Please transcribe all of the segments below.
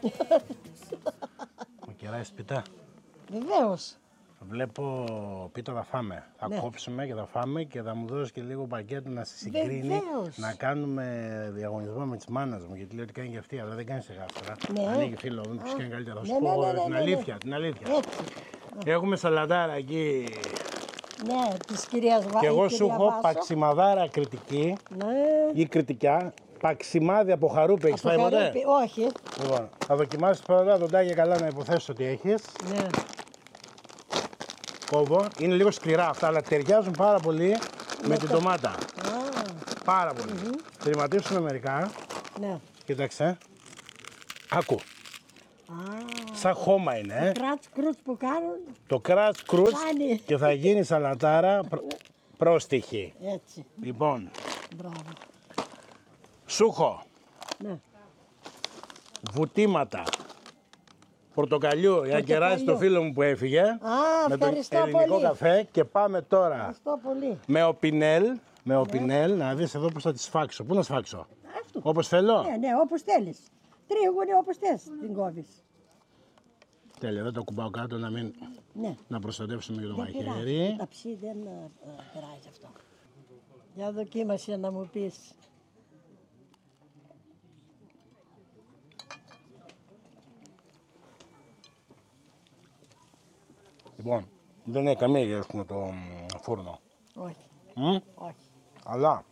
Ο κεράς πίτα. Βεβαίως. Βλέπω πίτα θα φάμε. Θα κόψουμε και θα φάμε και θα μου δώσει και λίγο πακέτο να σε συγκρίνει. Βεβαίως. Να κάνουμε διαγωνισμό με τις μάνας μου. Γιατί λέει ότι κάνει και αυτή, αλλά δεν κάνει σε γάστρα. Ναι. Ανοίγει φίλο μου, ποιος κάνει καλύτερα. Θα σου Ναι, πω ναι, ναι, την ναι, αλήθεια. Την αλήθεια. Έτσι. Έχουμε σαλατάρα εκεί. Ναι, της κυρίας Βάσο. Και εγώ σου έχω παξιμαδάρα κριτική Ναι. ή κριτικιά. Παξιμάδι από χαρούπι, έχεις φάει ποτέ? Όχι. Λοιπόν, θα δοκιμάσεις πρώτα τον τάγια καλά να υποθέσεις ότι έχεις. Ναι. Κόβω. Είναι λίγο σκληρά αυτά, αλλά ταιριάζουν πάρα πολύ με την ντομάτα. Α, Πάρα πολύ. Τερματίσουμε μερικά. ναι. Κοίταξε. Άκου. Α, Σαν χώμα είναι. κράτς κρούτς που κάνουν. Το κράτς κρούτς Κάνει. και θα γίνει σαλατάρα πρόστιχη. Έτσι. Λοιπόν, Μπράβο. σούχο, Ναι. βουτήματα, πορτοκαλιού για να κεράσει το φίλο μου που έφυγε. Με τον ευχαριστώ ελληνικό πολύ. καφέ και πάμε τώρα Ευχαριστώ πολύ. με οπινέλ. Με οπινέλ, να δεις εδώ πώς θα τη σφάξω. Πού να σφάξω? Αυτό. Όπως θέλω. Ναι, ναι, όπως θέλεις. Τρίγωνη όπως θες την κόβεις. Τέλεια, δεν το κουμπάω κάτω Ναι. να προστατεύσουμε και το Δεν πειράζει. μαχαίρι. Τα ψή δεν πειράζει αυτό. Για δοκίμασε να μου πεις. Λοιπόν, δεν έχει καμία γεύση με το φούρνο. Όχι. Όχι. Αλλά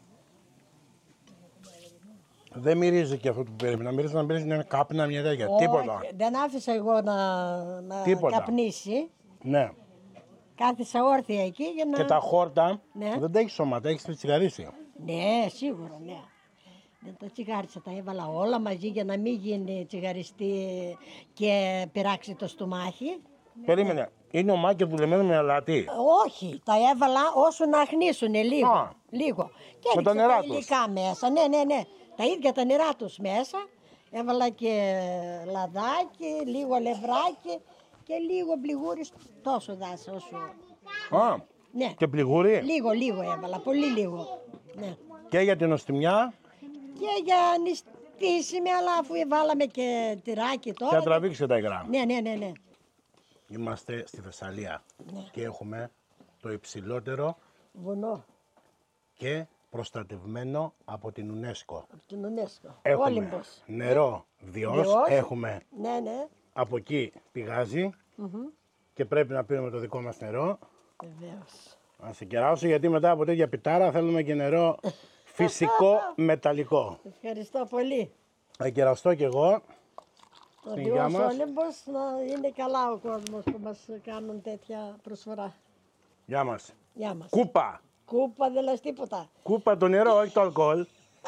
δεν μυρίζει και αυτό που πρέπει να μυρίζει, να μυρίζει μια κάπνα, μια τέτοια. Τίποτα. Όχι, δεν άφησα εγώ να Τίποτα. καπνίσει. Ναι. Κάθισα όρθια εκεί για να... Και τα χόρτα Ναι. δεν τα έχει σώμα, τα έχει τσιγαρίσει. Ναι, σίγουρα, ναι. Δεν τα τσιγάρισα, τα έβαλα όλα μαζί για να μην γίνει τσιγαριστή και πειράξει το στομάχι. Περίμενε. Είναι ομάκι δουλεμένο με αλάτι. Όχι, τα έβαλα όσο να αχνίσουν λίγο. Α. Λίγο. Και Με τα έριξα νερά τα τους. υλικά μέσα. Ναι, ναι, ναι. Τα ίδια τα νερά τους μέσα. Έβαλα και λαδάκι, λίγο αλευράκι και λίγο πληγούρι. Τόσο δάσα όσο. Α, Ναι. και πληγούρι. Λίγο έβαλα, πολύ λίγο. Ναι. Και για την οστιμιά Και για νηστίσιμη, αλλά αφού βάλαμε και τυράκι τώρα. και να τραβήξει τα υγρά. Ναι, ναι, ναι, ναι. Είμαστε στη Θεσσαλία Ναι. και έχουμε το υψηλότερο Βουνό και προστατευμένο από την UNESCO. από την UNESCO. Έχουμε Όλυμπος. νερό βιός, Βιός. έχουμε Ναι, ναι. από εκεί πηγάζει και πρέπει να πίνουμε το δικό μας νερό. Βεβαίως. Να σε κεράσω γιατί μετά από τέτοια πιτάρα θέλουμε και νερό φυσικό μεταλλικό. Ευχαριστώ πολύ. Θα κεραστώ κι εγώ. Ο Στην υγειά Διός μας. Όλυμπος να είναι καλά ο κόσμος που μας κάνουν τέτοια προσφορά. Γεια μας. Γεια μας. Κούπα. Κούπα δεν λες τίποτα. Κούπα το νερό, όχι το αλκοόλ.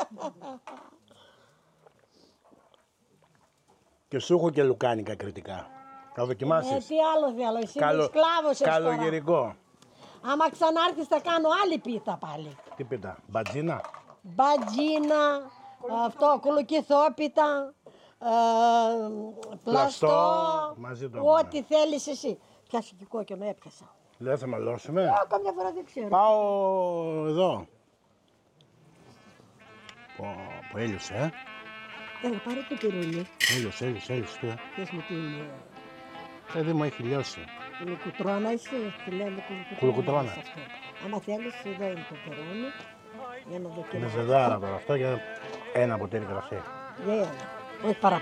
Και σου έχω και λουκάνικα κριτικά. Θα δοκιμάσεις. Τι άλλο θέλω, εσύ είμαι σκλάβος τώρα. Καλογερικό. Άμα ξανάρθεις θα κάνω άλλη πίτα πάλι. Τι πίτα, μπατζίνα. Μπατζίνα, αυτό, κολοκυθόπιτα, πλαστό, μαζί το ό,τι θέλεις εσύ. Πιάσε και κόκκινο, έπιασα. Δεν θα μαλώσουμε. Καμιά φορά δεν ξέρω. Πάω εδώ. Που έλειωσε, Έλα, πάρε το πυρούνι. έλειωσε. Πες μου τι είναι. Παιδί μου έχει λιώσει. Κουλοκουτρώνα είσαι, τη λένε Κουλοκουτρώνα. είσαι αυτό. Άμα θέλεις, εδώ είναι το πυρούνι. Για να Είναι δοκιμάσεις. ζεδάρα τώρα αυτό και ένα ποτήρι κρασί. Για ένα. Όχι παραπάνω.